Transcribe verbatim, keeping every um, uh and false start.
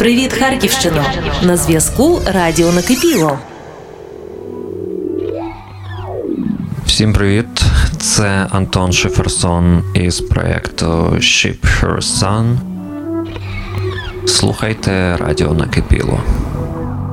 Привіт, Харківщино! На зв'язку Радіо Накипіло. Всім привіт! Це Антон Шеферсон із проєкту Ship Her Sun. Слухайте Радіо Накипіло.